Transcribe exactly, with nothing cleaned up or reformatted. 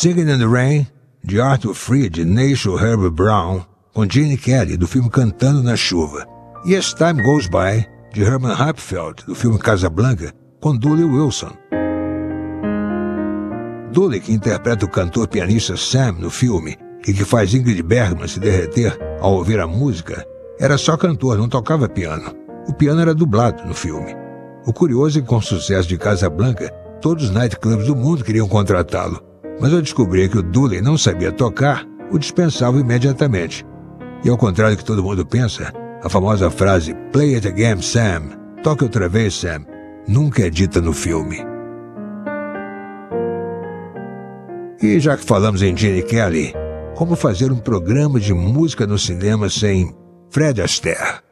Singing in the Rain, de Arthur Freed e National Herbert Brown, com Gene Kelly, do filme Cantando na Chuva. E As Time Goes By, de Herman Hapfeld, do filme Casablanca, com Dooley Wilson. Dooley, que interpreta o cantor-pianista Sam no filme e que faz Ingrid Bergman se derreter ao ouvir a música, era só cantor, não tocava piano. O piano era dublado no filme. O curioso é que, com o sucesso de Casablanca, todos os nightclubs do mundo queriam contratá-lo, mas ao descobrir que o Dooley não sabia tocar, o dispensavam imediatamente. E ao contrário do que todo mundo pensa, a famosa frase "Play it again, Sam", toque outra vez, Sam, nunca é dita no filme. E já que falamos em Gene Kelly, como fazer um programa de música no cinema sem Fred Astaire?